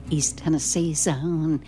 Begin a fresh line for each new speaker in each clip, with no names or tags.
East Tennessee Zone,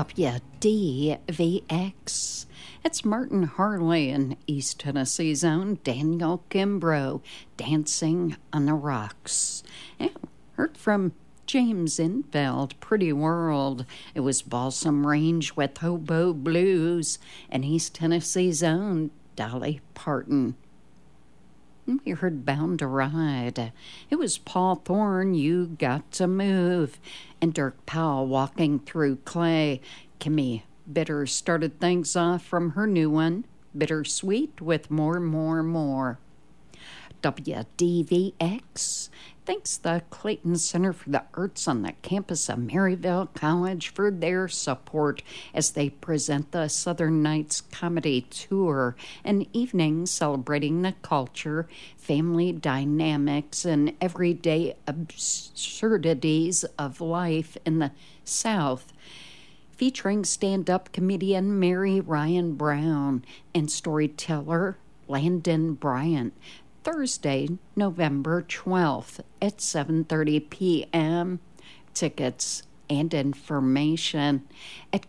WDVX. It's Martin Harley in East Tennessee Zone, Daniel Kimbrough, Dancing on the Rocks. And heard from James Infeld, Pretty World. It was Balsam Range with Hobo Blues, and East Tennessee Zone, Dolly Parton. We heard Bound to Ride. It was Paul Thorne, You Got to Move, and Dirk Powell, Walking Through Clay. Kimmy Bitter started things off from her new one, Bittersweet, with More, More, More. WDVX thanks the Clayton Center for the Arts on the campus of Maryville College for their support as they present the Southern Nights Comedy Tour, an evening celebrating the culture, family dynamics, and everyday absurdities of life in the South, featuring stand-up comedian Mary Ryan Brown and storyteller Landon Bryant. Thursday, November 12th at 7:30 p.m. Tickets and information at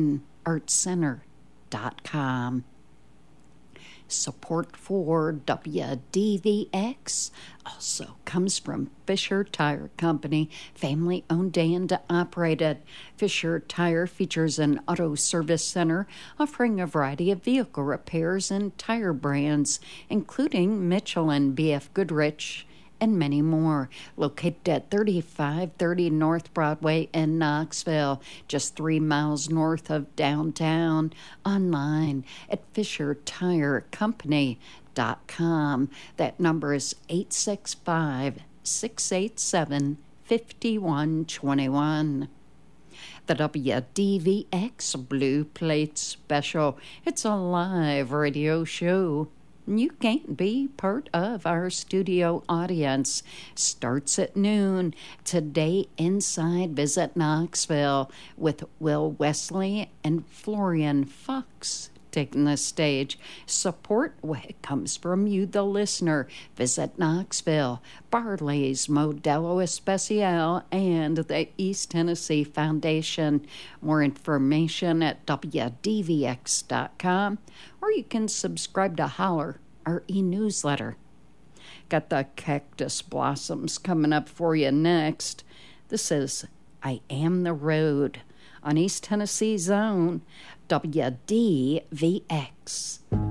ClaytonArtsCenter.com. Support for WDVX also comes from Fisher Tire Company, family-owned and operated. Fisher Tire features an auto service center offering a variety of vehicle repairs and tire brands, including Michelin, BF Goodrich, and many more. Located at 3530 North Broadway in Knoxville, just 3 miles north of downtown. Online at FisherTireCompany.com. That number is 865-687-5121. The WDVX Blue Plate Special. It's a live radio show. You can't be part of our studio audience. Starts at noon. Today inside Visit Knoxville with Will Wesley and Florian Fox taking the stage. Support comes from you, the listener. Visit Knoxville, Barley's Modelo Especial, and the East Tennessee Foundation. More information at WDVX.com, or you can subscribe to Holler, our e-newsletter. Got the cactus blossoms coming up for you next. This is I Am the Road on East Tennessee Zone, WDVX.